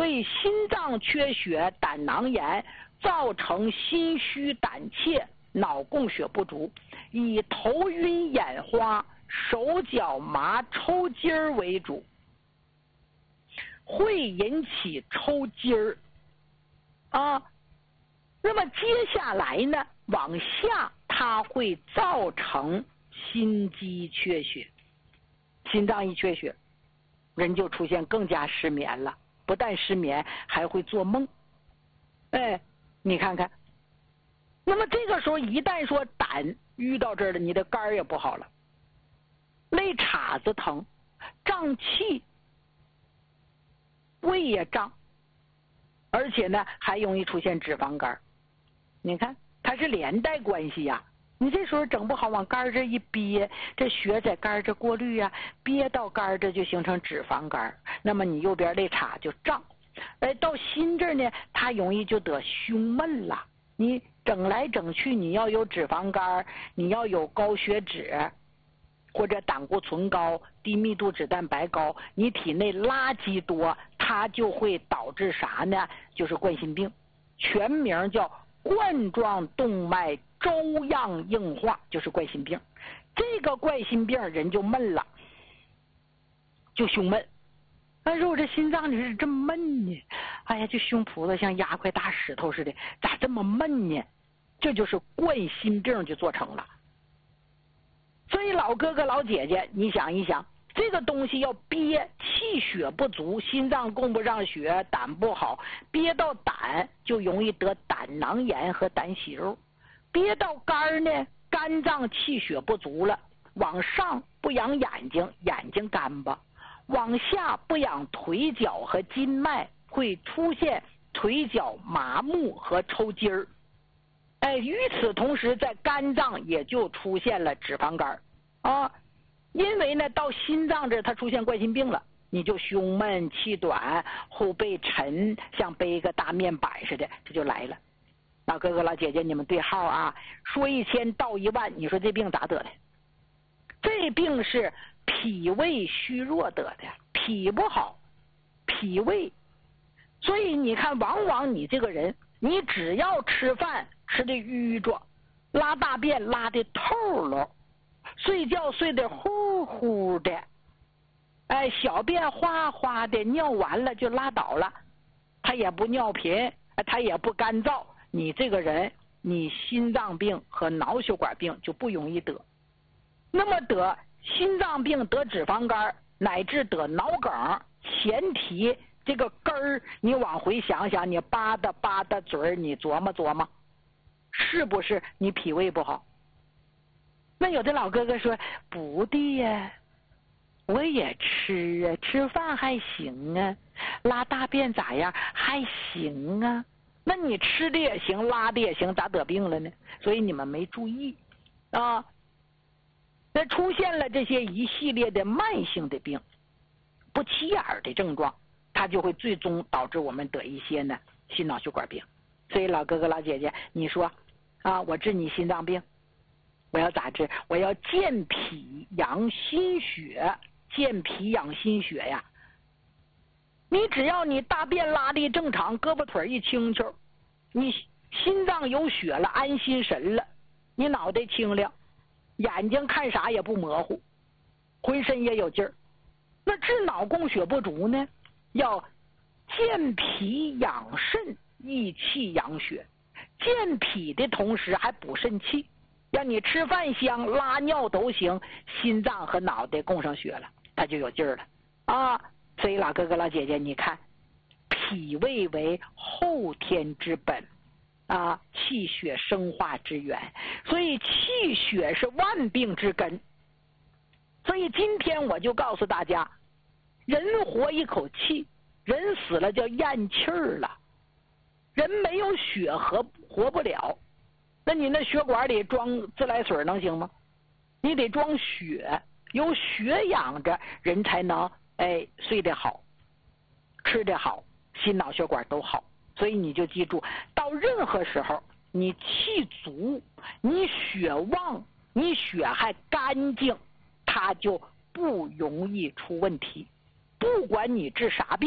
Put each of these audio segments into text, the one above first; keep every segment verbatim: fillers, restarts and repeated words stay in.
为心脏缺血、胆囊炎，造成心虚胆怯、脑供血不足，以头晕眼花、手脚麻、抽筋儿为主，会引起抽筋儿啊。那么接下来呢，往下它会造成心肌缺血，心脏一缺血，人就出现更加失眠了，不但失眠，还会做梦。哎，你看看，那么这个时候一旦说胆淤到这儿了，你的肝也不好了，肋叉子疼，胀气，胃也胀，而且呢还容易出现脂肪肝。你看它是连带关系呀、啊，你这时候整不好往肝这一憋，这血在肝这过滤啊，憋到肝这就形成脂肪肝，那么你右边肋叉就胀，哎，到心这儿呢，它容易就得胸闷了。你整来整去，你要有脂肪肝，你要有高血脂，或者胆固醇高、低密度脂蛋白高，你体内垃圾多，它就会导致啥呢？就是冠心病，全名叫冠状动脉粥样硬化，就是冠心病。这个冠心病人就闷了，就胸闷。哎呦，我这心脏里是这么闷呢？哎呀，这胸脯子像压块大石头似的，咋这么闷呢？这就是冠心病就做成了。所以老哥哥老姐姐，你想一想，这个东西要憋，气血不足，心脏供不上血，胆不好，憋到胆就容易得胆囊炎和胆息肉，憋到肝呢，肝脏气血不足了，往上不养眼睛，眼睛干巴，往下不养腿脚和筋脉，会出现腿脚麻木和抽筋儿。哎，与此同时，在肝脏也就出现了脂肪肝啊，因为呢，到心脏这它出现冠心病了，你就胸闷、气短、后背沉，像背一个大面板似的，这就来了。老哥哥、老姐姐，你们对号啊，说一千道一万，你说这病咋得的？这病是脾胃虚弱得的，脾不好，脾胃。所以你看，往往你这个人，你只要吃饭吃的淤着，拉大便拉的透了，睡觉睡得呼呼的，哎，小便哗哗的，尿完了就拉倒了，他也不尿频，他也不干燥，你这个人，你心脏病和脑血管病就不容易得。那么得心脏病、得脂肪肝乃至得脑梗，前提这个根儿，你往回想想，你吧嗒吧嗒嘴儿，你琢磨琢磨，是不是你脾胃不好？那有的老哥哥说不对呀，我也吃啊，吃饭还行啊，拉大便咋样还行啊，那你吃的也行，拉的也行，咋得病了呢？所以你们没注意啊，那出现了这些一系列的慢性的病，不起眼的症状，它就会最终导致我们得一些呢心脑血管病。所以老哥哥老姐姐，你说啊，我治你心脏病，我要咋治？我要健脾养心血，健脾养心血呀。你只要你大便拉力正常，胳膊腿一轻巧，你心脏有血了，安心神了，你脑袋清亮，眼睛看啥也不模糊，浑身也有劲儿。那治脑供血不足呢，要健脾养肾，益气养血。健脾的同时还补肾气，让你吃饭香，拉尿都行，心脏和脑袋供上血了，它就有劲儿了啊！所以老哥哥老姐姐，你看，脾胃为后天之本啊，气血生化之源，所以气血是万病之根。所以今天我就告诉大家，人活一口气，人死了叫咽气儿了。人没有血活活不了，那你那血管里装自来水能行吗？你得装血，有血养着，人才能哎睡得好，吃得好，心脑血管都好。所以你就记住，到任何时候，你气足，你血旺，你血还干净，它就不容易出问题。不管你治啥病，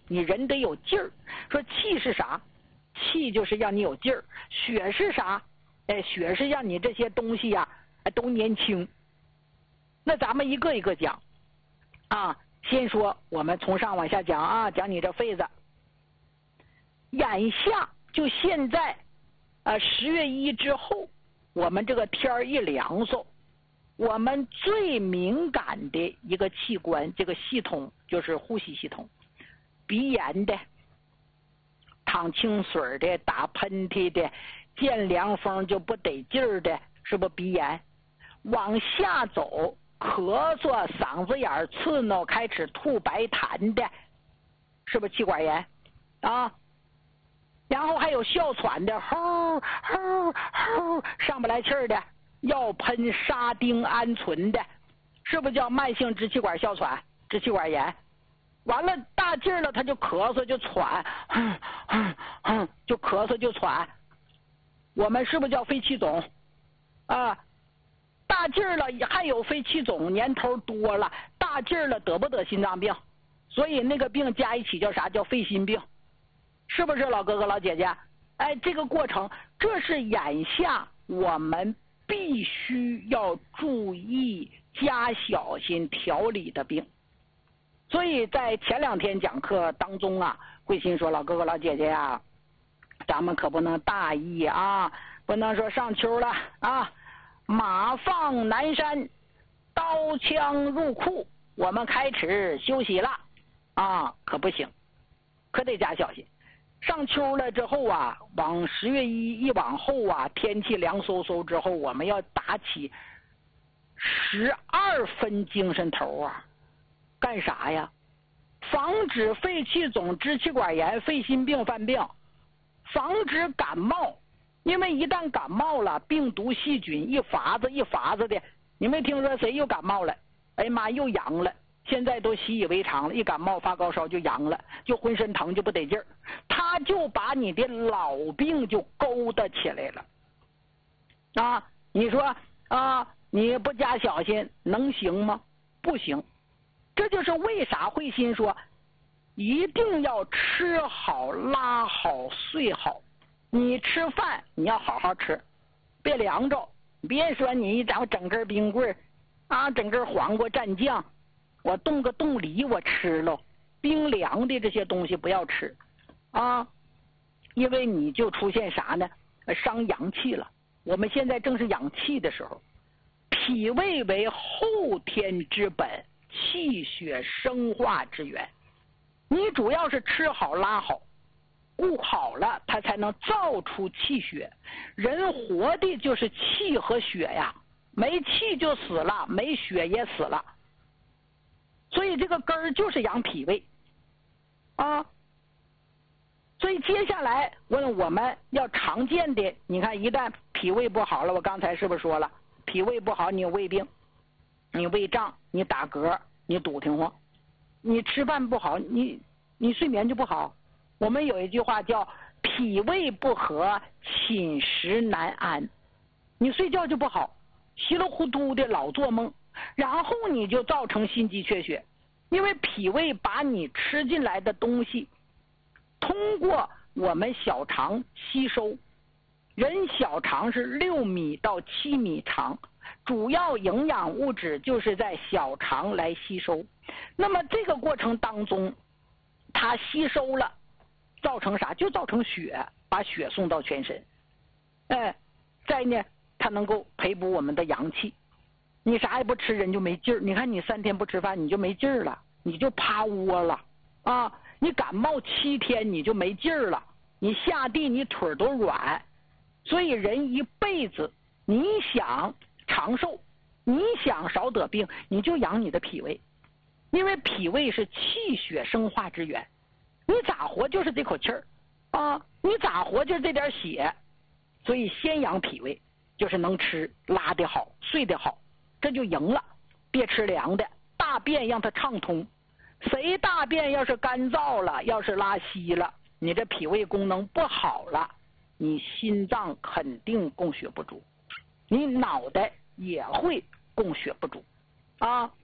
你人得有劲儿。说气是啥？气就是让你有劲儿。血是啥？哎，血是让你这些东西呀、啊、都年轻。那咱们一个一个讲啊，先说我们从上往下讲啊，讲你这肺子。眼下就现在啊，十月一之后，我们这个天儿一凉飕，我们最敏感的一个器官，这个系统就是呼吸系统。鼻炎的、淌清水的、打喷嚏的、见凉风就不得劲儿的，是不是鼻炎？往下走，咳嗽、嗓子眼刺挠、开始吐白痰的，是不是气管炎啊？然后还有哮喘的，吼吼吼上不来气儿的，要喷沙丁胺醇的，是不是叫慢性支气管哮喘、支气管炎？完了大劲儿了，他就咳嗽就喘，哼哼哼就咳嗽就喘。我们是不是叫肺气肿啊？大劲儿了还有肺气肿，年头多了，大劲儿了得不得心脏病？所以那个病加一起叫啥？叫肺心病。是不是老哥哥老姐姐？哎，这个过程，这是眼下我们必须要注意加小心调理的病。所以在前两天讲课当中啊，慧心说老哥哥老姐姐呀，咱们可不能大意啊，不能说上秋了啊，马放南山，刀枪入库，我们开始休息了啊，可不行，可得加小心。上秋了之后啊，往十月一一往后啊，天气凉飕飕之后，我们要打起十二分精神头啊，干啥呀？防止肺气肿、支气管炎、肺心病犯病，防止感冒。因为一旦感冒了，病毒细菌一发子一发子的，你没听说谁又感冒了？哎呀妈，又阳了。现在都习以为常了，一感冒发高烧就阳了，就浑身疼就不得劲儿，他就把你的老病就勾搭起来了啊！你说啊，你不加小心能行吗？不行。这就是为啥慧心说一定要吃好、拉好、睡好。你吃饭你要好好吃，别凉着，别说你找整根冰棍啊，整根黄瓜蘸酱，我冻个冻梨我吃了，冰凉的这些东西不要吃啊，因为你就出现啥呢？伤阳气了。我们现在正是养气的时候，脾胃为后天之本，气血生化之源。你主要是吃好拉好，顾好了，它才能造出气血。人活的就是气和血呀，没气就死了，没血也死了。所以这个根儿就是养脾胃啊。所以接下来问我们要常见的，你看一旦脾胃不好了，我刚才是不是说了，脾胃不好你有胃病，你胃胀，你打嗝，你堵挺慌，你吃饭不好，你你睡眠就不好。我们有一句话叫脾胃不和，寝食难安，你睡觉就不好，稀里糊涂的老做梦，然后你就造成心肌缺血。因为脾胃把你吃进来的东西通过我们小肠吸收，人小肠是六米到七米长，主要营养物质就是在小肠来吸收。那么这个过程当中，它吸收了，造成啥？就造成血，把血送到全身。哎，再呢，它能够培补我们的阳气。你啥也不吃，人就没劲儿。你看你三天不吃饭，你就没劲儿了，你就趴窝了啊！你感冒七天，你就没劲儿了，你下地你腿都软。所以人一辈子，你想长寿，你想少得病，你就养你的脾胃，因为脾胃是气血生化之源。你咋活就是这口气儿啊，你咋活就是这点血。所以先养脾胃，就是能吃，拉得好，睡得好，这就赢了。别吃凉的，大便让它畅通。谁大便要是干燥了，要是拉稀了，你这脾胃功能不好了，你心脏肯定供血不足，你脑袋也会供血不足啊。